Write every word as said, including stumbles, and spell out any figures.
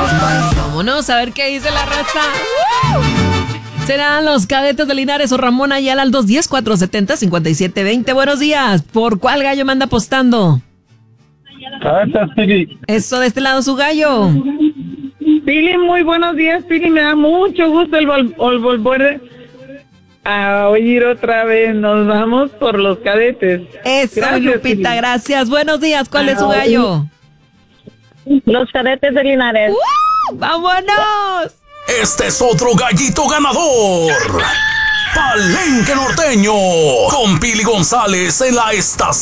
Vámonos a ver qué dice la raza. ¿Serán los Cadetes de Linares o Ramón Ayala al dos uno cero, cuatro siete cero, cinco siete dos cero? Buenos días. ¿Por cuál gallo me anda apostando? Cadetes, Pili. Eso, de este lado su gallo. Pili, muy buenos días, Pili. Me da mucho gusto el, vol- el volver a oír otra vez. Nos vamos por los Cadetes. Eso, Gracias, Lupita, Pili. gracias. Buenos días. ¿Cuál es su Ah, gallo? Los Cadetes de Linares. ¡Uh! ¡Vámonos! Este es otro gallito ganador. Palenque Norteño. Con Pili González en la estación.